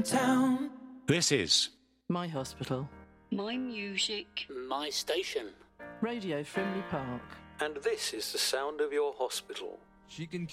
in town. This is My hospital. My music. My station. Radio Frimley Park. And this is the sound of your hospital. She can